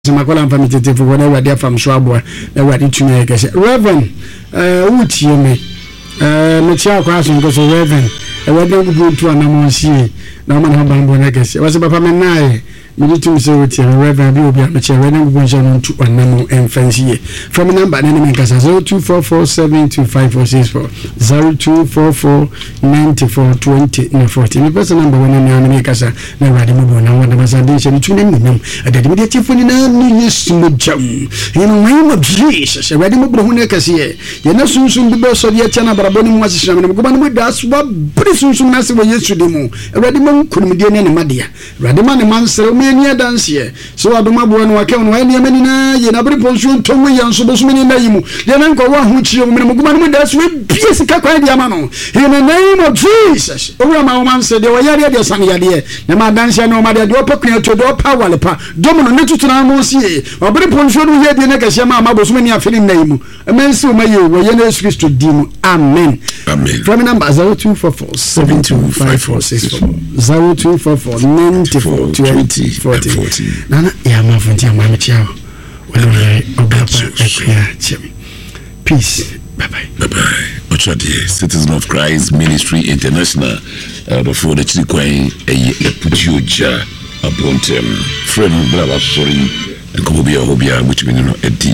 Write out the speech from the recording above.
Makola mfamitete for whatever they from Swabwa, they were to make us. Reverend, what you me? Matia Crasson goes a reverend, and what don't go to an amonsi, no man have bamboo negus. It was about Pamenai. Military Secretary Reverend will be a mature wedding version to an animal and fancy. From a number enemy Casa 0244725464 0244942040. The person number one enemy Casa, never had a move on one of us and to name them. I did immediately for the name jam. In the name of Jesus, a wedding of Brunecasia. You know, soon the boss of the Chana Baraboni was shaman. Goban that's what pretty soon as we used to demo. A Radiman couldn't be any Madia. Radiman Mansell. Near dance here, so I do my boy. I can't wait. Yamina, Yanabri Ponson, Tommy, and so much many name. Yananko, which you mean, that's with Piesica Diamano. In the name of Jesus, Orama man said, they were Yadia Sania, the Madansia, no matter the upper to the power, Domino, Netunamosi, or Bri Ponson, we had the Nakashama, Mabos, many are feeling name. A man so may you, were Yanis Christo Dimo. Amen. Amen. From number 0244 725464 0244 94 40. Nana, yeah, my friend, yeah, my child. Peace. Bye bye. Bye bye. Ochadi, Citizen of Christ Ministry International. Before the Chiquay, a Putuja, a Bontem, friend, brother, sorry, and Kobia, which means a